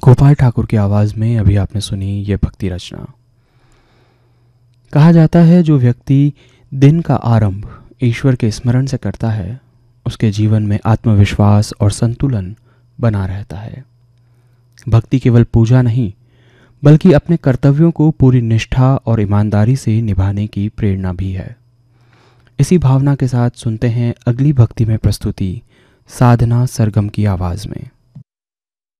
गोपाल ठाकुर की आवाज़ में अभी आपने सुनी ये भक्ति रचना। कहा जाता है जो व्यक्ति दिन का आरंभ ईश्वर के स्मरण से करता है उसके जीवन में आत्मविश्वास और संतुलन बना रहता है। भक्ति केवल पूजा नहीं बल्कि अपने कर्तव्यों को पूरी निष्ठा और ईमानदारी से निभाने की प्रेरणा भी है। इसी भावना के साथ सुनते हैं अगली भक्ति में प्रस्तुति साधना सरगम की आवाज़ में।